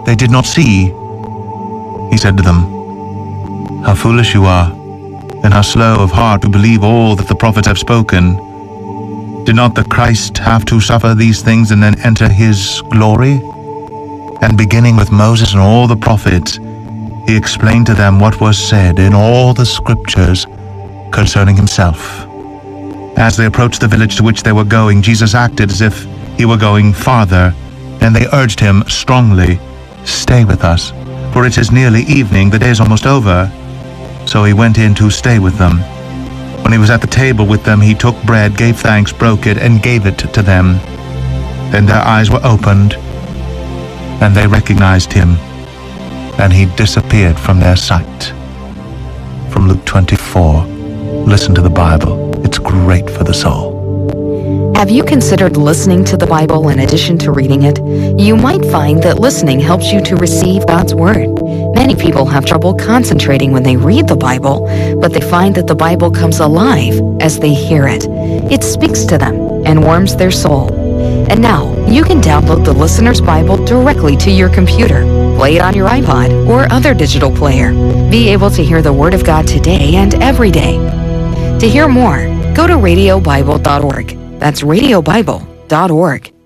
they did not see. He said to them, "How foolish you are, and how slow of heart to believe all that the prophets have spoken. Did not the Christ have to suffer these things and then enter his glory?" And beginning with Moses and all the prophets, he explained to them what was said in all the scriptures concerning himself. As they approached the village to which they were going, Jesus acted as if he were going farther, and they urged him strongly, "Stay with us, for it is nearly evening, the day is almost over." So he went in to stay with them. When he was at the table with them, he took bread, gave thanks, broke it, and gave it to them. Then their eyes were opened, and they recognized him, and he disappeared from their sight. From Luke 24. Listen to the Bible. It's great for the soul. Have you considered listening to the Bible in addition to reading it? You might find that listening helps you to receive God's Word. Many people have trouble concentrating when they read the Bible, but they find that the Bible comes alive as they hear it. It speaks to them and warms their soul. And now, you can download the Listener's Bible directly to your computer, play it on your iPod or other digital player. Be able to hear the Word of God today and every day. To hear more, go to radiobible.org. That's radiobible.org.